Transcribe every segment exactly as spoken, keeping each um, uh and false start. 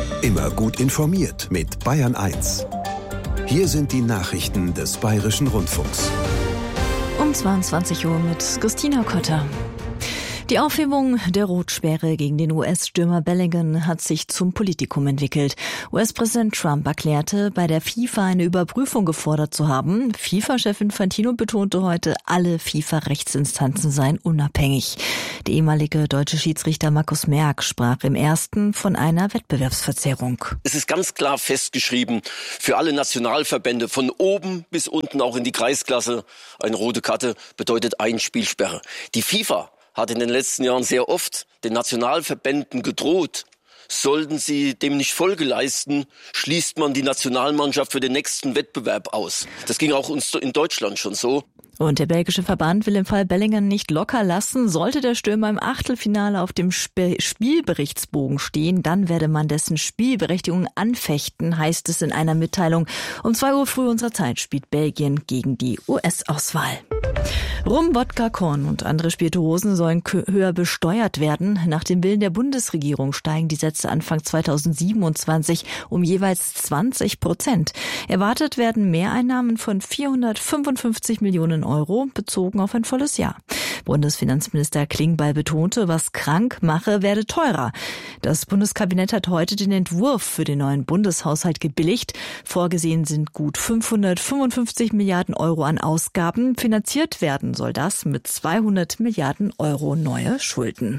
Immer gut informiert mit Bayern eins. Hier sind die Nachrichten des Bayerischen Rundfunks. Um zweiundzwanzig Uhr mit Christina Kotter. Die Aufhebung der Rotsperre gegen den U S-Stürmer Bellingham hat sich zum Politikum entwickelt. U S-Präsident Trump erklärte, bei der FIFA eine Überprüfung gefordert zu haben. FIFA-Chef Infantino betonte heute, alle FIFA-Rechtsinstanzen seien unabhängig. Der ehemalige deutsche Schiedsrichter Markus Merck sprach im ersten von einer Wettbewerbsverzerrung. Es ist ganz klar festgeschrieben, für alle Nationalverbände von oben bis unten auch in die Kreisklasse, eine rote Karte bedeutet ein Spielsperre. Die FIFA hat in den letzten Jahren sehr oft den Nationalverbänden gedroht, sollten sie dem nicht Folge leisten, schließt man die Nationalmannschaft für den nächsten Wettbewerb aus. Das ging auch uns in Deutschland schon so. Und der belgische Verband will im Fall Bellingham nicht locker lassen. Sollte der Stürmer im Achtelfinale auf dem Sp- Spielberichtsbogen stehen, dann werde man dessen Spielberechtigung anfechten, heißt es in einer Mitteilung. Um zwei Uhr früh unserer Zeit spielt Belgien gegen die U S-Auswahl. Rum, Wodka, Korn und andere Spirituosen sollen höher besteuert werden. Nach dem Willen der Bundesregierung steigen die Sätze Anfang zweitausendsiebenundzwanzig um jeweils zwanzig Prozent. Erwartet werden Mehreinnahmen von vierhundertfünfundfünfzig Millionen Euro, bezogen auf ein volles Jahr. Bundesfinanzminister Klingbeil betonte, was krank mache, werde teurer. Das Bundeskabinett hat heute den Entwurf für den neuen Bundeshaushalt gebilligt. Vorgesehen sind gut fünfhundertfünfundfünfzig Milliarden Euro an Ausgaben. Finanziert werden soll das mit zweihundert Milliarden Euro neue Schulden.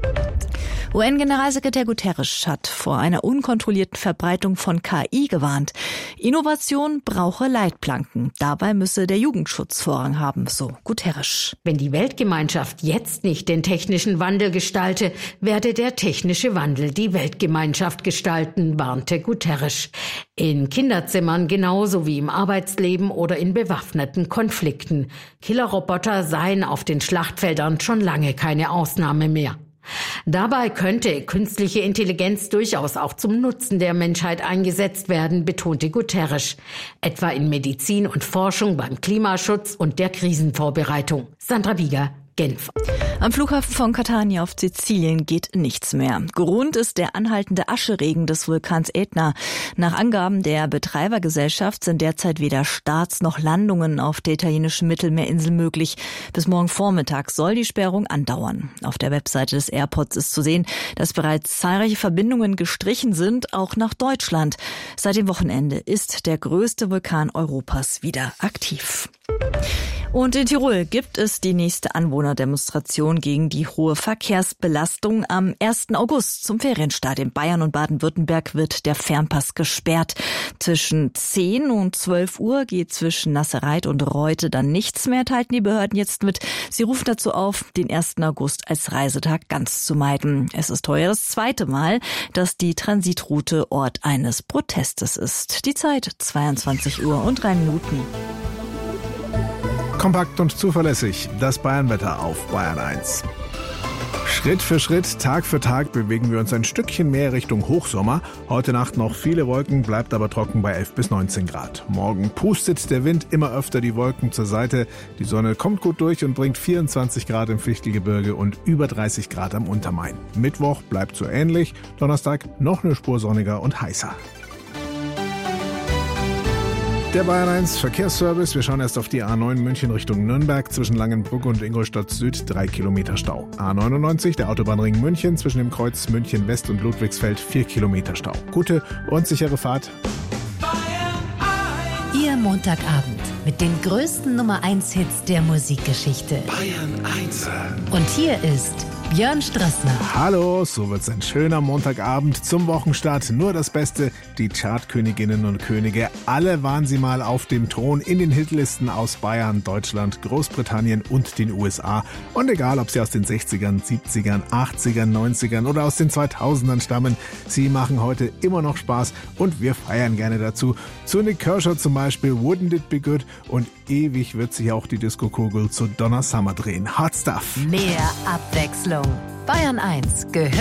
U N-Generalsekretär Guterres hat vor einer unkontrollierten Verbreitung von K I gewarnt. Innovation brauche Leitplanken. Dabei müsse der Jugendschutz Vorrang haben, so Guterres. Wenn die Weltgemeinschaft jetzt nicht den technischen Wandel gestalte, werde der technische Wandel die Weltgemeinschaft gestalten, warnte Guterres. In Kinderzimmern genauso wie im Arbeitsleben oder in bewaffneten Konflikten. Killerroboter seien auf den Schlachtfeldern schon lange keine Ausnahme mehr. Dabei könnte künstliche Intelligenz durchaus auch zum Nutzen der Menschheit eingesetzt werden, betonte Guterres, etwa in Medizin und Forschung, beim Klimaschutz und der Krisenvorbereitung. Sandra Bieger, Genf. Am Flughafen von Catania auf Sizilien geht nichts mehr. Grund ist der anhaltende Ascheregen des Vulkans Ätna. Nach Angaben der Betreibergesellschaft sind derzeit weder Starts noch Landungen auf der italienischen Mittelmeerinsel möglich. Bis morgen Vormittag soll die Sperrung andauern. Auf der Webseite des Airports ist zu sehen, dass bereits zahlreiche Verbindungen gestrichen sind, auch nach Deutschland. Seit dem Wochenende ist der größte Vulkan Europas wieder aktiv. Und in Tirol gibt es die nächste Anwohnerdemonstration gegen die hohe Verkehrsbelastung. Am ersten August zum Ferienstart in Bayern und Baden-Württemberg wird der Fernpass gesperrt. Zwischen zehn und zwölf Uhr geht zwischen Nassereit und Reute dann nichts mehr, teilten die Behörden jetzt mit. Sie rufen dazu auf, den ersten August als Reisetag ganz zu meiden. Es ist heuer das zweite Mal, dass die Transitroute Ort eines Protestes ist. Die Zeit zweiundzwanzig Uhr und drei Minuten. Kompakt und zuverlässig, das Bayernwetter auf Bayern eins. Schritt für Schritt, Tag für Tag bewegen wir uns ein Stückchen mehr Richtung Hochsommer. Heute Nacht noch viele Wolken, bleibt aber trocken bei elf bis neunzehn Grad. Morgen pustet der Wind immer öfter die Wolken zur Seite. Die Sonne kommt gut durch und bringt vierundzwanzig Grad im Fichtelgebirge und über dreißig Grad am Untermain. Mittwoch bleibt so ähnlich, Donnerstag noch eine Spur sonniger und heißer. Der Bayern eins Verkehrsservice. Wir schauen erst auf die A neun München Richtung Nürnberg. Zwischen Langenbrück und Ingolstadt Süd drei Kilometer Stau. A neunundneunzig, der Autobahnring München. Zwischen dem Kreuz München West und Ludwigsfeld vier Kilometer Stau. Gute und sichere Fahrt. Ihr Montagabend mit den größten Nummer eins Hits der Musikgeschichte. Bayern eins. Und hier ist Björn Strassner. Hallo, so wird's ein schöner Montagabend zum Wochenstart. Nur das Beste, die Chartköniginnen und Könige. Alle waren sie mal auf dem Thron in den Hitlisten aus Bayern, Deutschland, Großbritannien und den U S A. Und egal, ob sie aus den sechzigern, siebzigern, achtzigern, neunzigern oder aus den zweitausendern stammen, sie machen heute immer noch Spaß und wir feiern gerne dazu. Zu Nick Kershaw zum Beispiel, Wouldn't It Be Good? Und ewig wird sich auch die Disco-Kugel zu Donna Summer drehen. Hot Stuff. Mehr Abwechslung. Bayern eins gehört